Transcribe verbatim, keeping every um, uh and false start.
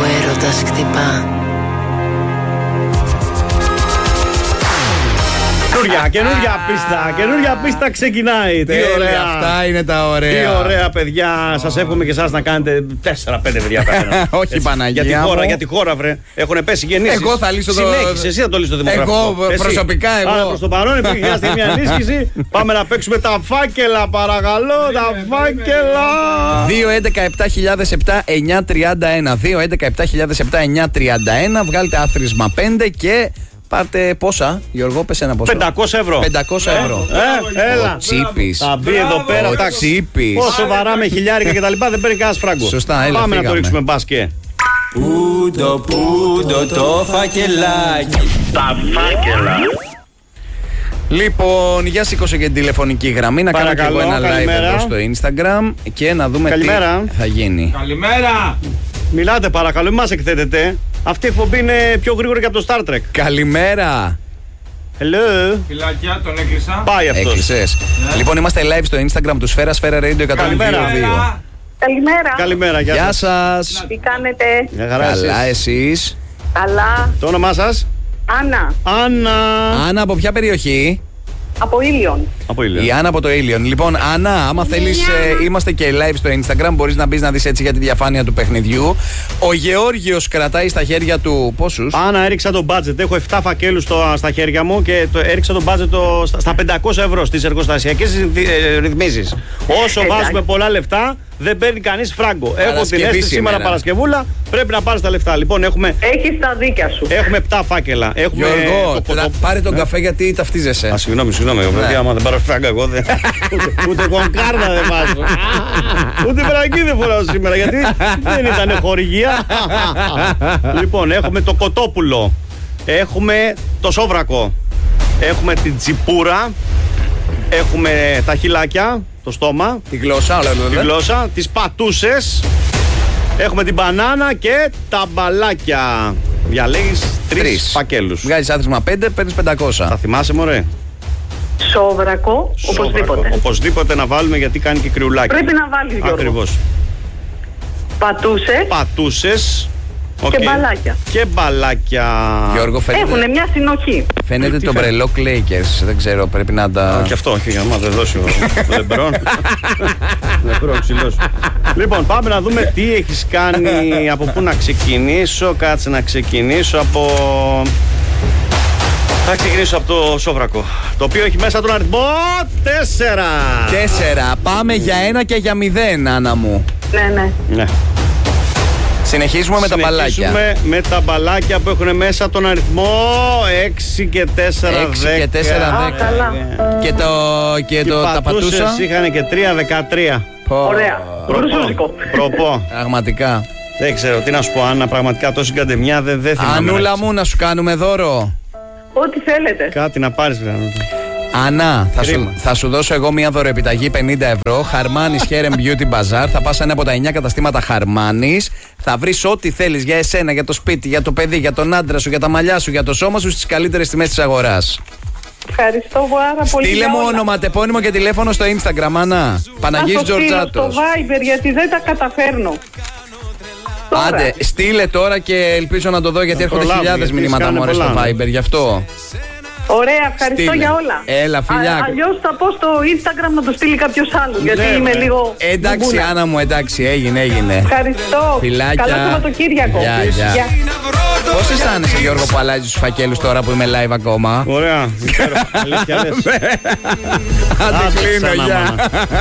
έρωτας χτυπά. Καινούρια, καινούρια πίστα, καινούρια πίστα ξεκινάει. Τι ωραία. Αυτά είναι τα ωραία. Τι ωραία, παιδιά. Σας εύχομαι και εσάς να κάνετε τέσσερα πέντε παιδιά καθένα. Όχι, Παναγία. Για τη χώρα, μου. για τη χώρα, βρε. Έχουν πέσει γεννήσεις. Εγώ θα λύσω το. Συνέχισε, εσύ θα το λύσεις το δημογραφικό. Εγώ, εσύ. προσωπικά εγώ. Άρα προς το παρόν, επειδή χρειάζεται μια ενίσχυση, πάμε να παίξουμε τα φάκελα, παρακαλώ. Τα φάκελα. δύο έντεκα επτά χιλιάδες επτά εννιά τριάντα ένα. δύο έντεκα επτά χιλιάδες επτά εννιά τριάντα ένα. Βγάλτε άθροισμα πέντε και. Πάρτε πόσα, Γιώργο, πες ένα ποσό. πεντακόσια ευρώ. πεντακόσια ευρώ. Ε, έλα. Ο Τσίπης. Θα μπει εδώ πέρα Ο τα Τσίπης. Πόσο βαρά με χιλιάρικα και τα λοιπά δεν παίρνει κανένα φράγκο. Σωστά, έλα, πάμε φύγαμε. να το ρίξουμε μπάσκετ. Πούντο, πούντο το φακελάκι. Τα φάκελα. Λοιπόν, για σήκωσε και την τηλεφωνική γραμμή. Να κάνω και εγώ Παρακαλώ, ένα live καλημέρα. εδώ στο Instagram και να δούμε Καλημέρα. τι θα γίνει. Καλημέρα. Μιλάτε παρακαλώ, μην μας εκθέτετε. Αυτή η εκπομπή είναι πιο γρήγορη και από το Star Trek. Καλημέρα. Hello. Φυλάκια, τον έκλεισα. Πάει αυτός. Έκλεισες. Λοιπόν, είμαστε live στο Instagram του Σφαίρα, Σφαίρα Radio εκατόν δύο Καλημέρα. δύο. Καλημέρα. Καλημέρα, γεια Γεια σας. σας. Τι κάνετε? Μια χαρά Καλά, εσείς. εσείς. Καλά. Το όνομά σας? Άννα, Άννα. Άννα, από ποια περιοχή? από Ήλιον. Από Ήλιο. Η Άννα από το Ήλιον. Λοιπόν, Άννα, άμα θέλεις, ε, είμαστε και live στο Instagram. Μπορείς να μπεις να δεις έτσι για τη διαφάνεια του παιχνιδιού. Ο Γεώργιος κρατάει στα χέρια του πόσους? Άννα, έριξα το budget. Έχω επτά φακέλους στο, στα χέρια μου και το, έριξα το budget το, στα, στα πεντακόσια ευρώ στις εργοστασιακές ε, ρυθμίσεις. Όσο Εντάξει. βάζουμε πολλά λεφτά, δεν παίρνει κανείς φράγκο. Έχω την Παρασκευή αίσθηση σήμερα σήμερα. Παρασκευούλα, πρέπει να πάρεις τα λεφτά. Λοιπόν, έχουμε, Έχεις τα δίκια σου. έχουμε επτά φάκελα. Έχουμε Γιώργο, το ποτό- τρα- πάρε τον καφέ γιατί ταυτίζεσαι. Α, συγγνώμη, συγγνώμη. Παιδιά, άμα δεν πάρω φράγκα, εγώ δεν. ούτε, ούτε κονκάρδα δεν βάζω. Ούτε φραγκί δεν φοράω σήμερα γιατί δεν ήταν χορηγία. Λοιπόν, έχουμε το κοτόπουλο. Έχουμε το σόβρακο. Έχουμε την τσιπούρα. Έχουμε τα χυλάκια, το στόμα, Τη γλώσσα, όλα τη γλώσσα, τις πατούσες. Έχουμε την μπανάνα και τα μπαλάκια. Διαλέγεις τρεις φακέλους. Βγάζεις άθροισμα πέντε, παίρνεις Θα πεντακόσια. θυμάσαι, μωρέ. Σόβρακο, οπωσδήποτε. Σόβρακο. Οπωσδήποτε να βάλουμε γιατί κάνει και κρυουλάκι. Πρέπει να βάλεις, Γιώργο. Ακριβώς. Πατούσες Πατούσες. και οκ. μπαλάκια. Και μπαλάκια. Γιώργο, φαίνεται, Έχουν μια συνοχή. φαίνεται Τι το φαίνεται? μπρελό Lakers. Δεν ξέρω, πρέπει να τα. Και αυτό, όχι, άμα δεν δώσει ο Λεμπρόν. Λεμπρόν, ξυλός. Λοιπόν, πάμε να δούμε τι έχεις κάνει. Από πού να ξεκινήσω. Κάτσε να ξεκινήσω από. Θα ξεκινήσω από το σόβρακο. Το οποίο έχει μέσα τον αριθμό τέσσερα. Τέσσερα. Πάμε για ένα και για μηδέν, Άννα μου. Ναι, ναι. Ναι. Συνεχίζουμε με τα μπαλάκια. Συνεχίζουμε με τα μπαλάκια που έχουν μέσα τον αριθμό έξι και τέσσερα, Έξι δέκα. και τέσσερα, Α, δέκα. καλά. Και το, και Και το τα πατούσες πατούσα. είχαν και τρία, δεκατρία. Πω. Ωραία. Μπρουσούζικο. Προπό. Πραγματικά. Δεν ξέρω τι να σου πω, Άννα, πραγματικά τόση καντεμιά δεν, δεν θυμάμαι. Ανούλα μου, να σου κάνουμε δώρο. Ό,τι θέλετε. Κάτι να πάρεις, βέβαια. Άννα, θα σου, Κρίμα. θα σου δώσω εγώ μια δωροεπιταγή πενήντα ευρώ. Χαρμάνης Hair and Beauty Bazaar. Θα πας σε ένα από τα εννιά καταστήματα Χαρμάνης. Θα βρεις ό,τι θέλεις για εσένα, για το σπίτι, για το παιδί, για τον άντρα σου, για τα μαλλιά σου, για το σώμα σου στις καλύτερες τιμές της αγοράς. Ευχαριστώ πάρα πολύ. Στείλε για μου όλα. ονοματεπώνυμο και τηλέφωνο στο Instagram, Άννα. Παναγής Θα το στείλω στο Τζορτζάτος. Viber γιατί δεν τα καταφέρνω. Τώρα. Άντε, στείλε τώρα και ελπίζω να το δω γιατί Να έρχονται προλάβω, χιλιάδες γιατί μηνύματα σκάνε μωρέ στο πολλά. Viber, γι' αυτό. Ωραία, ευχαριστώ Στείλε. για όλα. Έλα, φιλιά. Αλλιώς θα πω στο Instagram να το στείλει κάποιος άλλος, γιατί Ναι, είμαι ναι. λίγο. Εντάξει, μπουμπούλα. Άννα μου, εντάξει, έγινε, έγινε. Ευχαριστώ. Φιλάκια. Καλό Σαββατοκύριακο. Γεια, γεια. Πώς αισθάνεσαι, Γιώργο, που αλλάζεις τους φακέλους τώρα που είμαι live ακόμα? Ωραία. Δεν ξέρω. Αλήθεια λες. Άντε, Άντε, κλείνω, ξανά, γεια. μάνα.